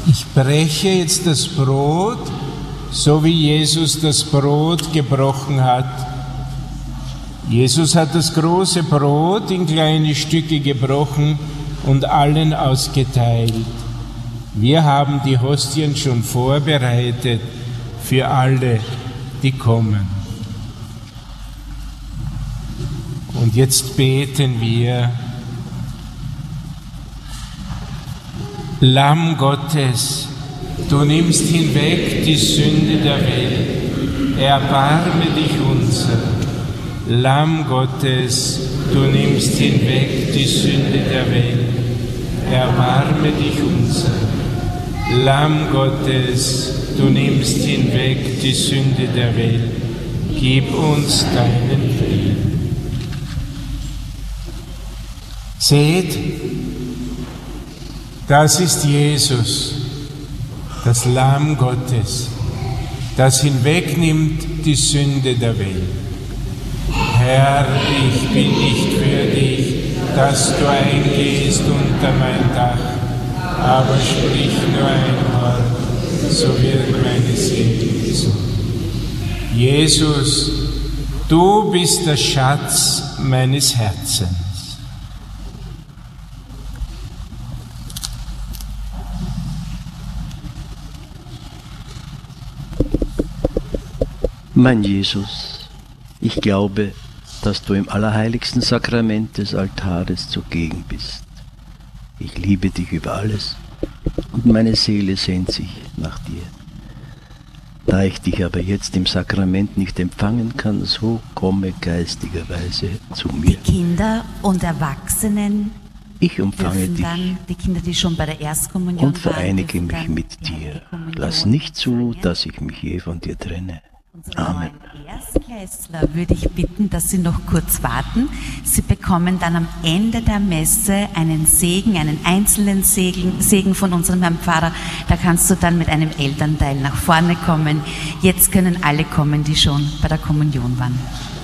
Ich breche jetzt das Brot, so wie Jesus das Brot gebrochen hat. Jesus hat das große Brot in kleine Stücke gebrochen und allen ausgeteilt. Wir haben die Hostien schon vorbereitet für alle, die kommen. Und jetzt beten wir: Lamm Gottes, du nimmst hinweg die Sünde der Welt, erbarme dich unser. Lamm Gottes, du nimmst hinweg die Sünde der Welt, erbarme dich unser. Lamm Gottes, du nimmst hinweg die Sünde der Welt, gib uns deinen Frieden. Seht, das ist Jesus, das Lamm Gottes, das hinwegnimmt die Sünde der Welt. Herr, ich bin nicht würdig, dass du eingehst unter mein Dach, aber sprich nur ein Wort, so wird meine Seele gesund. Jesus, du bist der Schatz meines Herzens. Mein Jesus, ich glaube, dass du im allerheiligsten Sakrament des Altares zugegen bist. Ich liebe dich über alles und meine Seele sehnt sich nach dir. Da ich dich aber jetzt im Sakrament nicht empfangen kann, so komme geistigerweise zu mir. Die Kinder und Erwachsenen ich umfange dürfen dich dann, die Kinder, die schon bei der Erstkommunion und vereinige waren, mich mit dir. Lass nicht zu, dass ich mich je von dir trenne. Amen. Erstklässler würde ich bitten, dass Sie noch kurz warten. Sie bekommen dann am Ende der Messe einen Segen, einen einzelnen Segen von unserem Herrn Pfarrer. Da kannst du dann mit einem Elternteil nach vorne kommen. Jetzt können alle kommen, die schon bei der Kommunion waren.